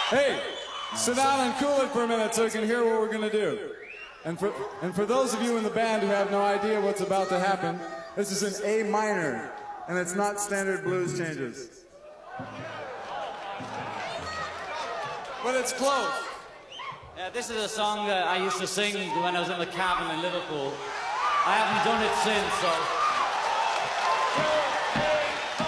Hey, sit down and cool it for a minute so you can hear what we're going to do. And for those of you in the band who have no idea what's about to happen, this is an A minor, and it's not standard blues changes. But it's close. This is a song that I used to sing when I was in the cabin in Liverpool. I haven't done it since, so...